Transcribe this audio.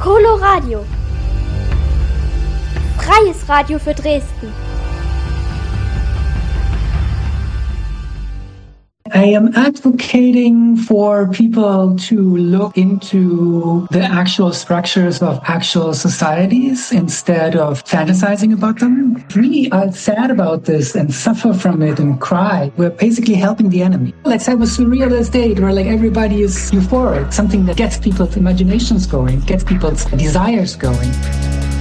Coloradio. Freies Radio für Dresden. I am advocating for people to look into the actual structures of actual societies instead of fantasizing about them. If we are sad about this and suffer from it and cry, we're basically helping the enemy. Let's have a surrealist date where like everybody is euphoric, something that gets people's imaginations going, gets people's desires going.